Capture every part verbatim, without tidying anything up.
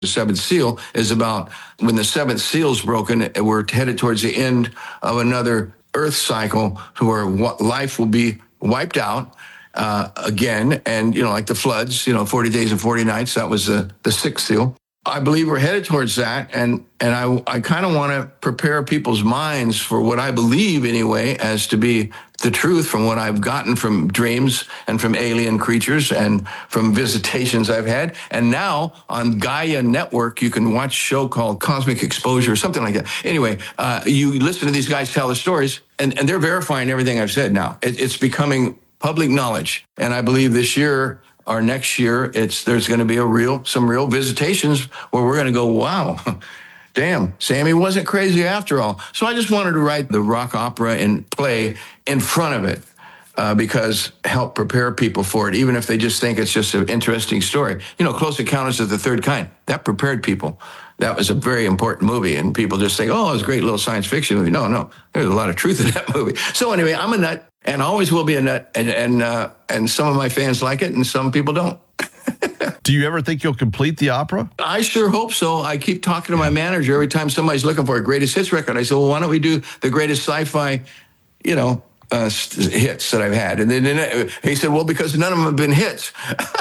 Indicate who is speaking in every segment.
Speaker 1: The seventh seal is about when the seventh seal is broken, we're headed towards the end of another earth cycle where life will be wiped out uh, again. And, you know, like the floods, you know, forty days and forty nights, that was the, the sixth seal. I believe we're headed towards that. And, and I, I kind of want to prepare people's minds for what I believe anyway as to be the truth from what I've gotten from dreams and from alien creatures and from visitations I've had. And now on Gaia Network, you can watch a show called Cosmic Exposure or something like that. Anyway, uh, you listen to these guys tell the stories, and, and they're verifying everything I've said now. It, it's becoming public knowledge. And I believe this year or next year, it's there's going to be a real some real visitations where we're going to go, wow, damn, Sammy wasn't crazy after all. So I just wanted to write the rock opera and play in front of it uh, because help prepare people for it, even if they just think it's just an interesting story. You know, Close Encounters of the Third Kind, that prepared people. That was a very important movie, and people just think, oh, it was a great little science fiction movie. No, no, there's a lot of truth in that movie. So anyway, I'm a nut. And always will be a nut, and and uh, and some of my fans like it, and some people don't.
Speaker 2: Do you ever think you'll complete the opera?
Speaker 1: I sure hope so. I keep talking to my manager every time somebody's looking for a greatest hits record. I say, well, why don't we do the greatest sci-fi, you know, uh, hits that I've had? And then and he said, well, because none of them have been hits.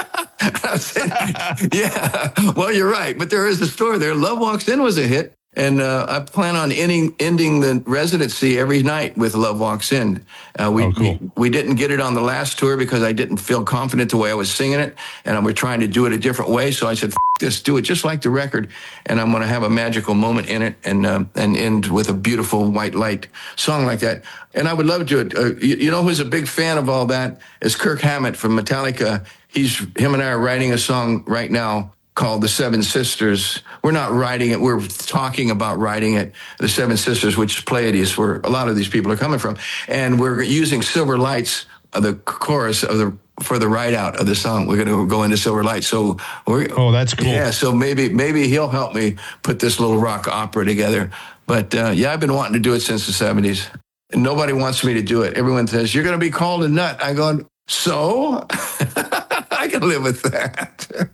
Speaker 1: I said, yeah, well, you're right, but there is a story there. Love Walks In was a hit. And uh, I plan on ending, ending the residency every night with Love Walks In. Uh, we,
Speaker 2: oh, cool.
Speaker 1: we we didn't get it on the last tour because I didn't feel confident the way I was singing it, and we're trying to do it a different way. So I said, F- this, do it just like the record, and I'm going to have a magical moment in it, and uh, and end with a beautiful white light song like that. And I would love to do it. Uh, you, you know who's a big fan of all that is Kirk Hammett from Metallica. He's him and I are writing a song right now called The Seven Sisters. We're not writing it. We're talking about writing it. The Seven Sisters, which Pleiades, where a lot of these people are coming from. And we're using Silver Lights, uh, the chorus of the for the write out of the song. We're going to go into Silver Lights. So we're,
Speaker 2: oh, that's cool.
Speaker 1: Yeah, so maybe maybe he'll help me put this little rock opera together. But uh, yeah, I've been wanting to do it since the seventies. And nobody wants me to do it. Everyone says, you're going to be called a nut. I go, so? I can live with that.